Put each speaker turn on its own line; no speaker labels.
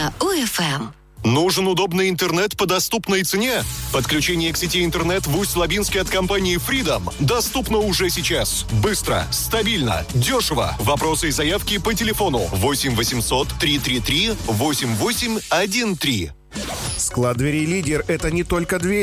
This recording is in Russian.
на УФМ.
Нужен удобный интернет по доступной цене? Подключение к сети интернет в Усть-Лабинске от компании Freedom доступно уже сейчас. Быстро, стабильно, дешево. Вопросы и заявки по телефону 8 800 333 8813.
Склад дверей «Лидер» — это не только дверь.